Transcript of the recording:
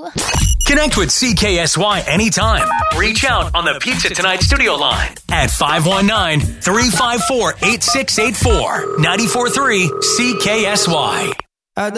Connect with CKSY anytime. Reach out on the Pizza Tonight studio line at 519-354-8684. 94.3 CKSY.